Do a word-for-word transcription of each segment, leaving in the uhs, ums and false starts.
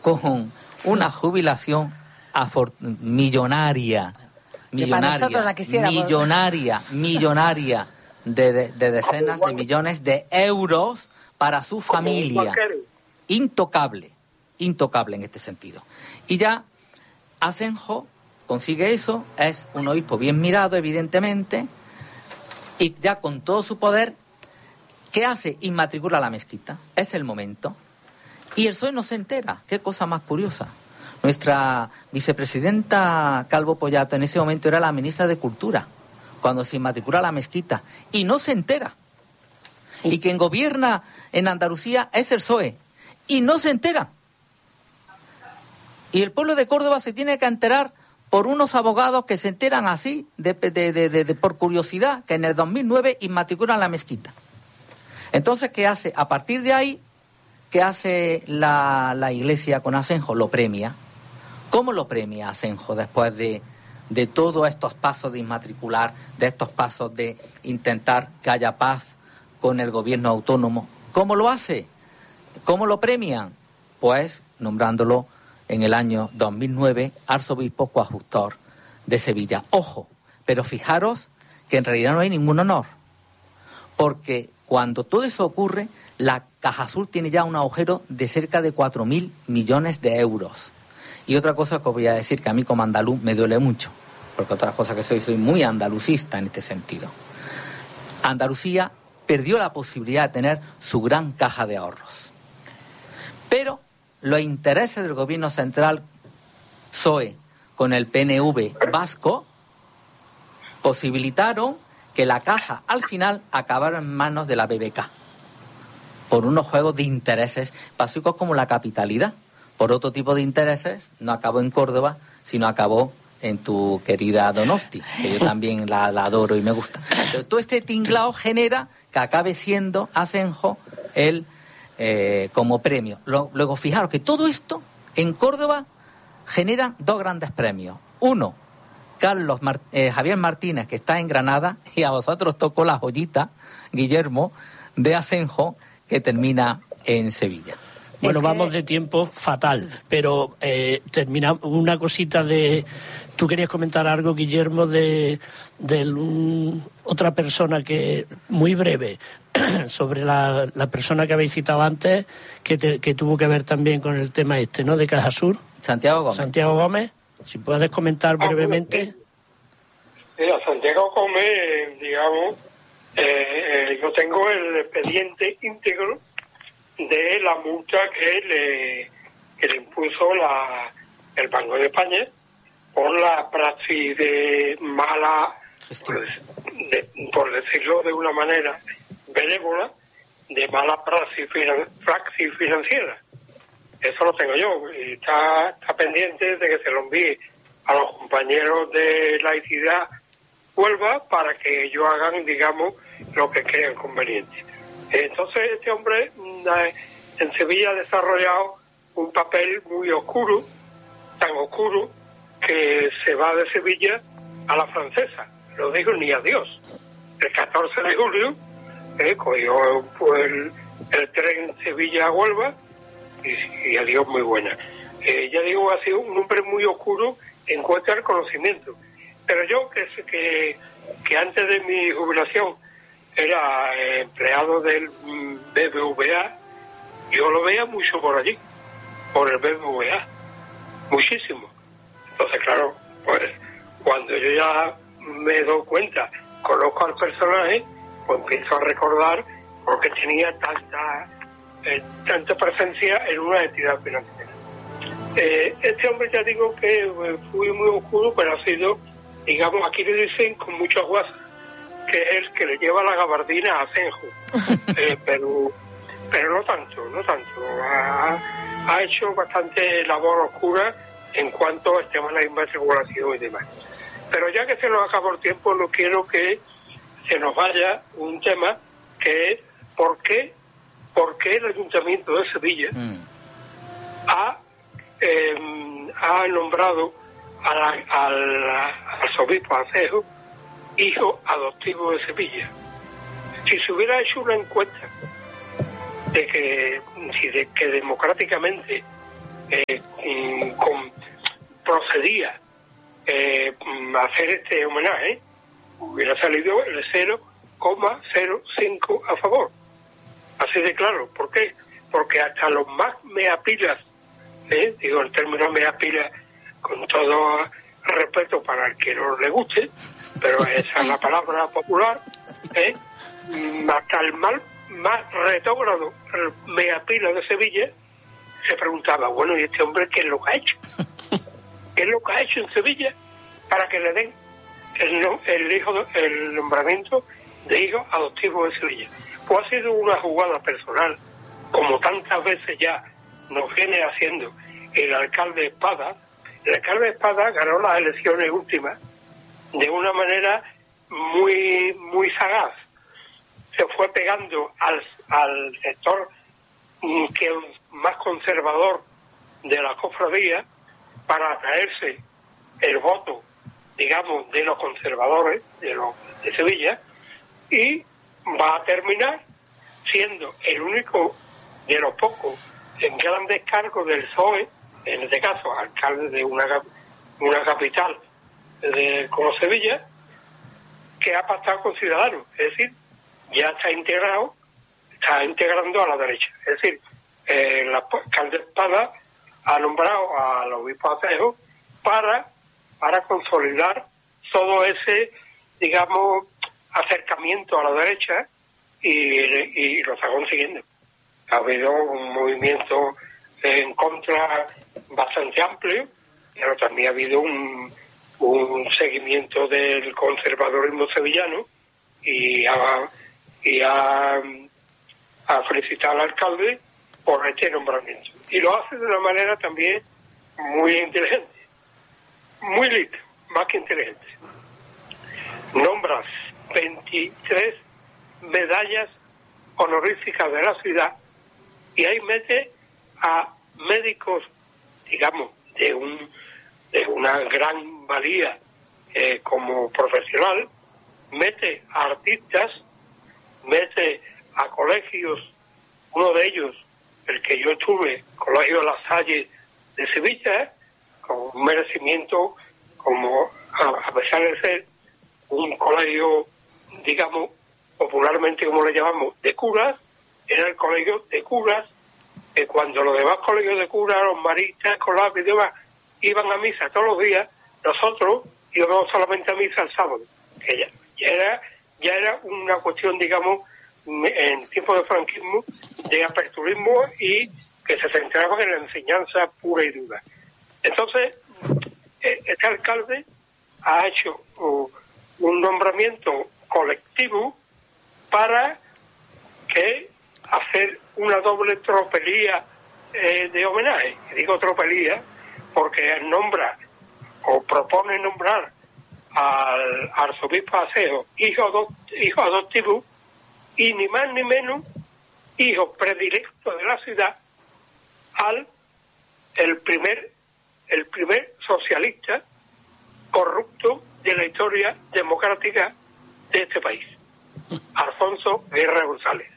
con una jubilación afor- millonaria, millonaria, la millonaria, millonaria de, de, de decenas de millones de euros para su familia. Intocable, intocable en este sentido. Y ya Asenjo consigue eso, es un obispo bien mirado, evidentemente, y ya con todo su poder, ¿qué hace? Inmatricula la mezquita. Es el momento. Y el P S O E no se entera. Qué cosa más curiosa. Nuestra vicepresidenta Calvo Pollato en ese momento era la ministra de Cultura, cuando se inmatricula la mezquita. Y no se entera. Y quien gobierna en Andalucía es el P S O E. Y no se entera. Y el pueblo de Córdoba se tiene que enterar por unos abogados que se enteran así, de, de, de, de, de, por curiosidad, que en el dos mil nueve inmatriculan la mezquita. Entonces, ¿qué hace? A partir de ahí, ¿qué hace la, la Iglesia con Asenjo? Lo premia. ¿Cómo lo premia Asenjo después de, de todos estos pasos de inmatricular, de estos pasos de intentar que haya paz con el gobierno autónomo? ¿Cómo lo hace? ¿Cómo lo premian? Pues nombrándolo en el año dos mil nueve arzobispo coadjutor de Sevilla. Ojo, pero fijaros que en realidad no hay ningún honor, porque cuando todo eso ocurre, la Cajasur tiene ya un agujero de cerca de cuatro mil millones de euros. Y otra cosa que os voy a decir, que a mí como andaluz me duele mucho, porque otra cosa que soy, soy muy andalucista en este sentido. Andalucía perdió la posibilidad de tener su gran caja de ahorros. Pero los intereses del gobierno central, P S O E, con el P N V vasco, posibilitaron que la caja al final acabara en manos de la B B K, por unos juegos de intereses básicos como la capitalidad. Por otro tipo de intereses, no acabó en Córdoba, sino acabó en tu querida Donosti, que yo también la, la adoro y me gusta. Pero todo este tinglao genera que acabe siendo Asenjo el eh, como premio. Luego, fijaros que todo esto en Córdoba genera dos grandes premios. Uno, Carlos Mart- eh, Javier Martínez, que está en Granada, y a vosotros tocó la joyita, Guillermo, de Asenjo, que termina en Sevilla. Bueno, es que... vamos de tiempo fatal, pero eh, terminamos una cosita de... Tú querías comentar algo, Guillermo, de, de un, otra persona que, muy breve, sobre la, la persona que habéis citado antes, que, te, que tuvo que ver también con el tema este, ¿no?, de Cajasur. Santiago Gómez. Santiago Gómez, si puedes comentar brevemente. Mira, Santiago Gómez, digamos, eh, eh, yo tengo el expediente íntegro de la multa que le, que le impuso la, el Banco de España por la praxis de mala, por, de, por decirlo de una manera benévola, de mala praxis, finan, praxis financiera. Eso lo tengo yo, y está, está pendiente de que se lo envíe a los compañeros de laicidad Huelva para que ellos hagan, digamos, lo que crean conveniente. Entonces este hombre en Sevilla ha desarrollado un papel muy oscuro, tan oscuro que se va de Sevilla a la Francesa, no digo ni adiós. El catorce de julio eh, cogió pues, el, el tren Sevilla a Huelva y, y adiós muy buena. Eh, ya digo, ha sido un hombre muy oscuro en cuanto al conocimiento. Pero yo que, que, que antes de mi jubilación era eh, empleado del B B V A, yo lo veía mucho por allí, por el B B V A, muchísimo. Entonces, claro, pues cuando yo ya me doy cuenta, conozco al personaje, pues empiezo a recordar porque tenía tanta eh, tanta presencia en una entidad financiera. Eh, este hombre, ya digo que eh, fue muy oscuro, pero ha sido, digamos, aquí le dicen con mucha guasa, que es el que le lleva la gabardina a Asenjo, eh, pero pero no tanto, no tanto. Ha, ha hecho bastante labor oscura en cuanto al tema de la inmatriculación y demás. Pero ya que se nos acabó el tiempo, no quiero que se nos vaya un tema que es por qué, por qué el Ayuntamiento de Sevilla mm. ha, eh, ha nombrado a la, al arzobispo Asenjo hijo adoptivo de Sevilla. Si se hubiera hecho una encuesta de que, de que democráticamente eh, pedía eh, hacer este homenaje, hubiera salido el cero coma cero cinco a favor. Así de claro. ¿Por qué? Porque hasta los más meapilas, ¿eh? digo el término meapila con todo respeto para el que no le guste, pero esa es la palabra popular, ¿eh? hasta el mal, más retógrado meapila de Sevilla se preguntaba, bueno, ¿y este hombre qué es lo que ha hecho? ¿Qué es lo que ha hecho en Sevilla para que le den el, no, el, hijo, el nombramiento de hijo adoptivo de Sevilla? Pues ha sido una jugada personal, como tantas veces ya nos viene haciendo el alcalde Espada. El alcalde Espada ganó las elecciones últimas de una manera muy muy sagaz. Se fue pegando al, al sector que más conservador de la cofradía para atraerse el voto, digamos, de los conservadores de, los, de Sevilla, y va a terminar siendo el único de los pocos en grandes cargos del P S O E, en este caso alcalde de una, una capital de, como Sevilla, que ha pactado con Ciudadanos, es decir, ya está integrado, está integrando a la derecha. Es decir, eh, la alcalde Espada ha nombrado al obispo Acejo para, para consolidar todo ese, digamos, acercamiento a la derecha, y, y lo está consiguiendo. Ha habido un movimiento en contra bastante amplio, pero también ha habido un, un seguimiento del conservadurismo sevillano, y ha, y ha, ha felicitado al alcalde por este nombramiento. Y lo hace de una manera también muy inteligente, muy lista, más que inteligente. Nombras veintitrés medallas honoríficas de la ciudad, y ahí mete a médicos, digamos, de un de una gran valía eh, como profesional, mete a artistas, mete a colegios, uno de ellos, el que yo estuve, Colegio La Salle de Sevilla, con un merecimiento, como a, a pesar de ser un colegio, digamos, popularmente como le llamamos, de curas, era el colegio de curas, que cuando los demás colegios de curas, los maristas, escolares y demás, iban a misa todos los días, nosotros íbamos solamente a misa el sábado, que ya, ya era ya era una cuestión, digamos, en tiempo de franquismo, de aperturismo, y que se centraban en la enseñanza pura y dura. Entonces, este alcalde ha hecho uh, un nombramiento colectivo para que hacer una doble tropelía eh, de homenaje. Digo tropelía porque nombra o propone nombrar al arzobispo Acejo hijo, hijo adoptivo, y ni más ni menos hijo predilecto de la ciudad al el primer el primer socialista corrupto de la historia democrática de este país, Alfonso Guerra González.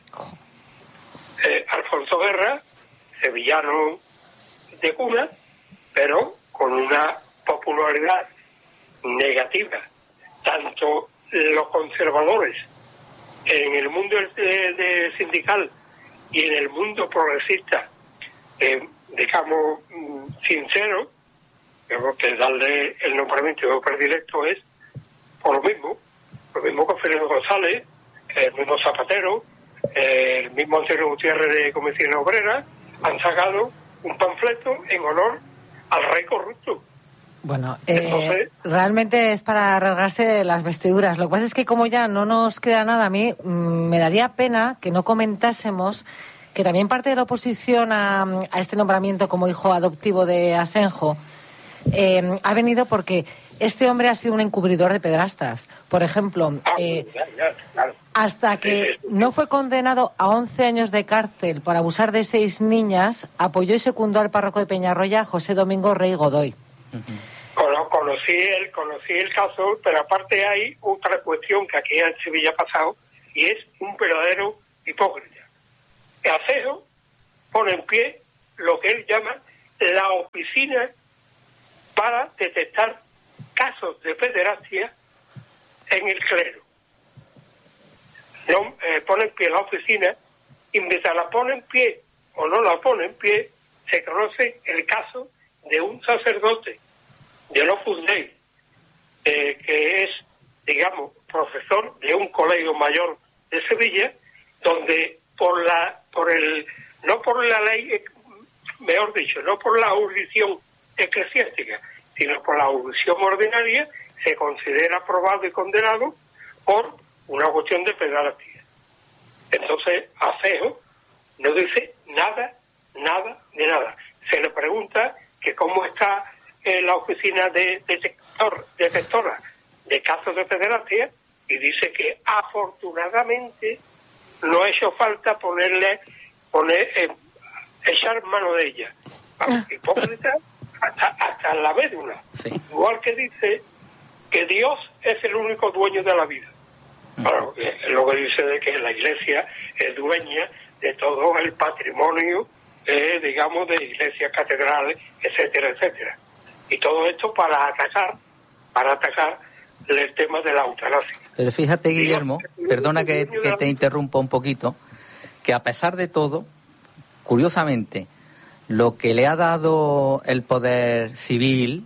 Eh, Alfonso Guerra, sevillano de cuna, pero con una popularidad negativa. Tanto los conservadores en el mundo de, de sindical y en el mundo progresista, eh, digamos, sincero, que darle el nombramiento de predilecto es por lo mismo, lo mismo que Fernando González, el mismo Zapatero, el mismo Antonio Gutiérrez de Comisión Obrera, han sacado un panfleto en honor al rey corrupto. Bueno, eh, Entonces, realmente es para rasgarse las vestiduras. Lo que pasa es que como ya no nos queda nada, a mí mmm, me daría pena que no comentásemos que también parte de la oposición a, a este nombramiento como hijo adoptivo de Asenjo eh, ha venido porque este hombre ha sido un encubridor de pedrastas. Por ejemplo, ah, eh, ya, ya, claro. hasta que no fue condenado a once años de cárcel por abusar de seis niñas, apoyó y secundó al párroco de Peñarroya, José Domingo Rey Godoy. Uh-huh. Conocí el, conocí el caso, pero aparte hay otra cuestión que aquí en Sevilla ha pasado, y es un verdadero hipócrita. Acejo pone en pie lo que él llama la oficina para detectar casos de pederastia en el clero. No, eh, pone en pie la oficina, y mientras la pone en pie o no la pone en pie, se conoce el caso de un sacerdote del Opus Dei, eh, que es, digamos, profesor de un colegio mayor de Sevilla, donde por la, por el, no por la ley, mejor dicho, no por la jurisdicción eclesiástica, sino por la jurisdicción ordinaria, se considera aprobado y condenado por una cuestión de pederastia. Entonces, Acejo no dice nada, nada, de nada. Se le pregunta que cómo está en la oficina de detector, detectora de casos de pederastia, y dice que afortunadamente no ha hecho falta ponerle, poner, eh, echar mano de ella. Hipócrita hasta, hasta la médula. Sí. Igual que dice que Dios es el único dueño de la vida. Claro, es lo que dice de que la Iglesia es dueña de todo el patrimonio, eh, digamos, de iglesias, catedrales, etcétera, etcétera. Y todo esto para atacar, para atacar el tema de la eutanasia. Pero fíjate, Guillermo, perdona que, que te interrumpa un poquito, que a pesar de todo, curiosamente, lo que le ha dado el poder civil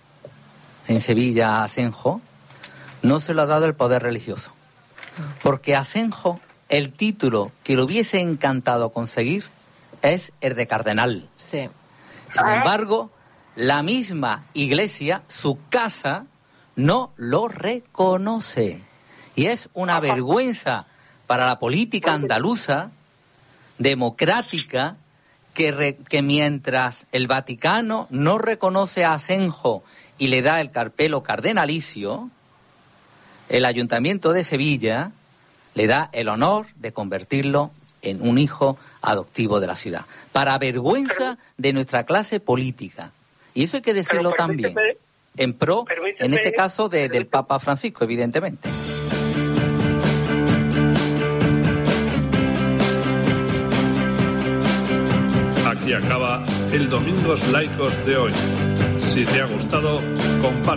en Sevilla a Asenjo, no se lo ha dado el poder religioso. Porque Asenjo, el título que le hubiese encantado conseguir es el de cardenal. Sí. Sin embargo, la misma iglesia, su casa, no lo reconoce. Y es una vergüenza para la política andaluza, democrática, que, re, que mientras el Vaticano no reconoce a Asenjo y le da el carpelo cardenalicio, el Ayuntamiento de Sevilla le da el honor de convertirlo en un hijo adoptivo de la ciudad, para vergüenza de nuestra clase política. Y eso hay que decirlo también, en pro, en este caso, de, del Papa Francisco, evidentemente. Aquí acaba el Domingos Laicos de hoy. Si te ha gustado, comparte.